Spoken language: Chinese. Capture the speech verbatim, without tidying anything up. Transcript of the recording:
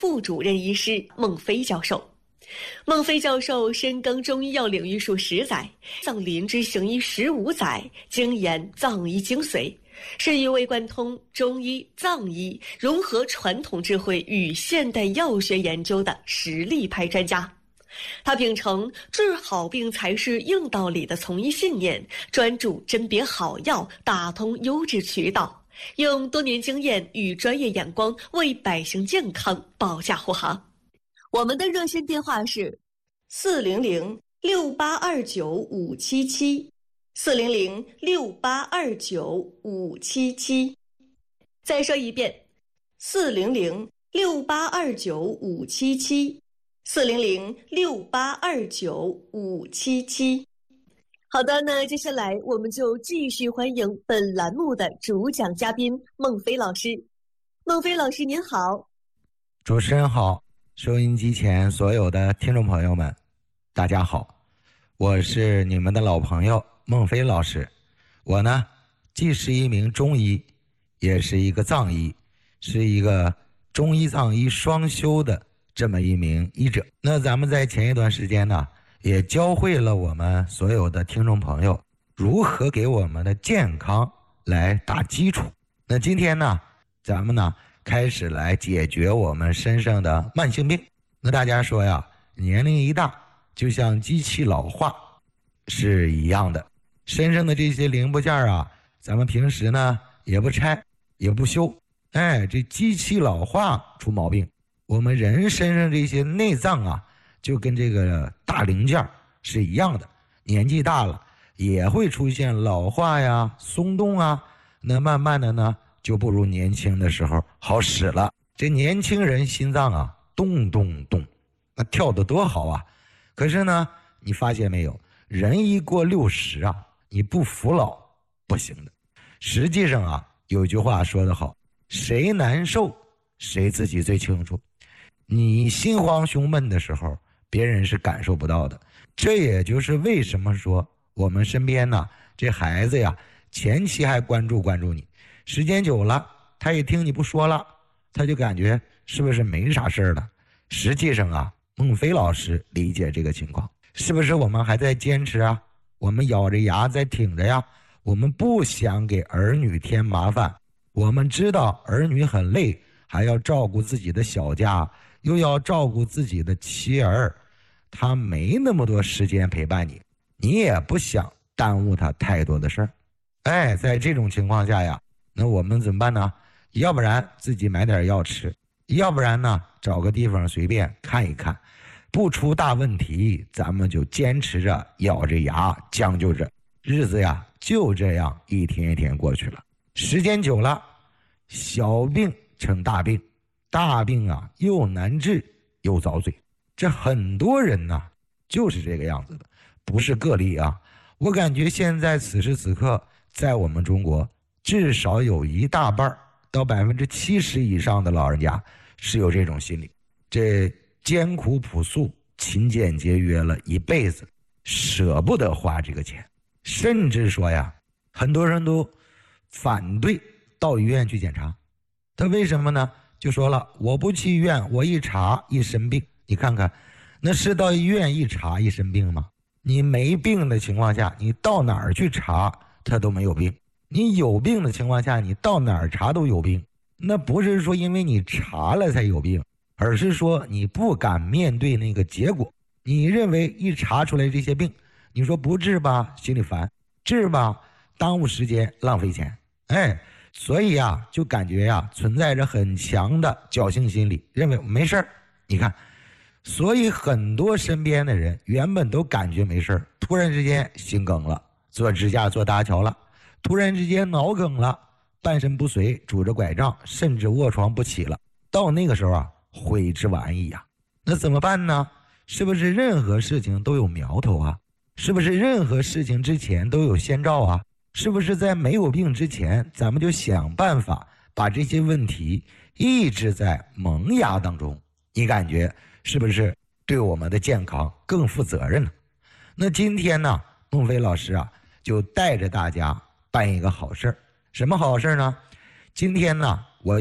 副主任医师孟非教授。孟非教授深耕中医药领域数十载，藏林之行医十五载，精研藏医精髓，是一位贯通中医、藏医，融合传统智慧与现代药学研究的实力派专家。他秉承治好病才是硬道理的从医信念，专注甄别好药，打通优质渠道，用多年经验与专业眼光为百姓健康保驾护航。我们的热线电话是四零零六八二九五七七，四零零六八二九五七七。再说一遍，四零零六八二九五七七，四零零六八二九五七七。好的，那接下来我们就继续欢迎本栏目的主讲嘉宾孟非老师。孟非老师您好。 主持人好，收音机前所有的听众朋友们大家好，我是你们的老朋友孟非老师。我呢既是一名中医，也是一个藏医，是一个中医藏医双修的这么一名医者。那咱们在前一段时间呢也教会了我们所有的听众朋友如何给我们的健康来打基础。那今天呢咱们呢开始来解决我们身上的慢性病。那大家说呀，年龄一大就像机器老化是一样的，身上的这些零部件啊，咱们平时呢也不拆也不修，哎，这机器老化出毛病。我们人身上这些内脏啊，就跟这个大零件是一样的，年纪大了也会出现老化呀、松动啊，那慢慢的呢就不如年轻的时候好使了。这年轻人心脏啊动动动，那跳得多好啊！可是呢，你发现没有，人一过六十啊，你不服老不行的。实际上啊，有句话说得好，谁难受谁自己最清楚。你心慌胸闷的时候，别人是感受不到的。这也就是为什么说我们身边呢，这孩子呀，前期还关注关注你，时间久了，他一听你不说了，他就感觉是不是没啥事了。实际上啊，孟非老师理解这个情况，是不是我们还在坚持啊？我们咬着牙在挺着呀，我们不想给儿女添麻烦，我们知道儿女很累，还要照顾自己的小家，又要照顾自己的妻儿，他没那么多时间陪伴你，你也不想耽误他太多的事儿。哎，在这种情况下呀，那我们怎么办呢？要不然自己买点药吃，要不然呢找个地方随便看一看，不出大问题，咱们就坚持着咬着牙将就着，日子呀就这样一天一天过去了。时间久了，小病成大病，大病啊又难治又遭罪。这很多人呢就是这个样子的，不是个例啊。我感觉现在此时此刻在我们中国，至少有一大半到百分之七十以上的老人家是有这种心理，这艰苦朴素、勤俭节约了一辈子，舍不得花这个钱，甚至说呀，很多人都反对到医院去检查。他为什么呢？就说了，我不去医院，我一查一身病。你看看，那是到医院一查一身病吗？你没病的情况下，你到哪儿去查他都没有病。你有病的情况下，你到哪儿查都有病。那不是说因为你查了才有病，而是说你不敢面对那个结果。你认为一查出来这些病，你说不治吧心里烦，治吧耽误时间浪费钱。哎，所以啊就感觉呀、啊、存在着很强的侥幸心理，认为没事儿。你看，所以很多身边的人原本都感觉没事儿，突然之间心梗了，做支架做搭桥了，突然之间脑梗了，半身不遂，拄着拐杖，甚至卧床不起了。到那个时候啊，悔之晚矣呀。那怎么办呢？是不是任何事情都有苗头啊？是不是任何事情之前都有先兆啊？是不是在没有病之前，咱们就想办法把这些问题抑制在萌芽当中？你感觉是不是对我们的健康更负责任呢？那今天呢，孟非老师啊，就带着大家办一个好事儿。什么好事呢？今天呢，我